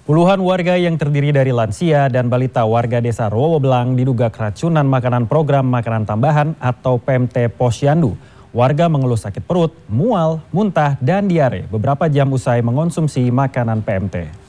Puluhan warga yang terdiri dari lansia dan balita warga desa Rowoblang diduga keracunan makanan program makanan tambahan atau PMT Posyandu. Warga mengeluh sakit perut, mual, muntah, dan diare beberapa jam usai mengonsumsi makanan PMT.